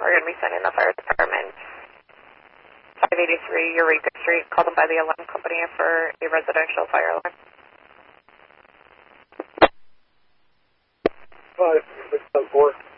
We're going to be sending the fire department 583 Eureka Street. Call them by the alarm company for a residential fire alarm. 5, 6, 4.